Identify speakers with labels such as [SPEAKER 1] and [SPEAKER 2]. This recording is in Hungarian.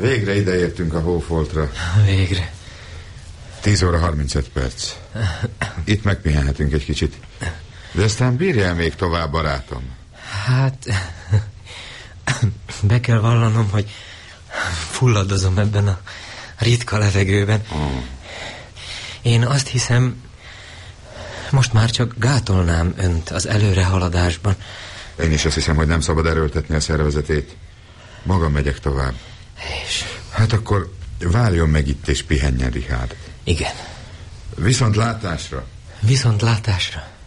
[SPEAKER 1] Végre ideértünk a Hófoltra.
[SPEAKER 2] Végre.
[SPEAKER 1] 10 óra 35 perc. Itt megpihenhetünk egy kicsit. De aztán bírjál még tovább, barátom?
[SPEAKER 2] Hát... Be kell vallanom, hogy fulladozom ebben a ritka levegőben. Én azt hiszem, most már csak gátolnám önt az előrehaladásban.
[SPEAKER 1] Én is azt hiszem, hogy nem szabad erőltetni a szervezetét. Magam megyek tovább.
[SPEAKER 2] És...
[SPEAKER 1] Hát akkor várjon meg itt és pihenjen, Richard.
[SPEAKER 2] Igen.
[SPEAKER 1] Viszontlátásra.
[SPEAKER 2] Viszontlátásra.